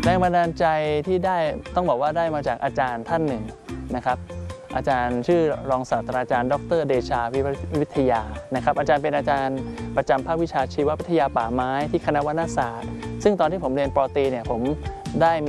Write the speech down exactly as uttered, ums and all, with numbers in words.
แรงบันดาลใจที่ได้ต้องบอกว่าได้มาจากอาจารย์ท่านหนึ่งนะครับอาจารย์ชื่อรองศาสตราจารย์ดรเดชาวิทยานะครับอาจารย์เป็นอาจารย์ประจำภาควิชาชีววิทยาป่าไม้ที่คณะวรรณศาสตร์ซึ่งตอนที่ผมเรียนป.ตรีเนี่ยผมได้